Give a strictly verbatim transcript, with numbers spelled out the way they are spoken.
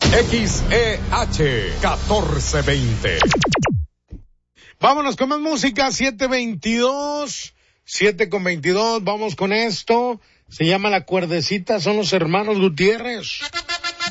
X E H catorce veinte. Vámonos con más música, siete veintidós, siete con veintidós, vamos con esto, se llama La Cuerdecita, son los hermanos Gutiérrez.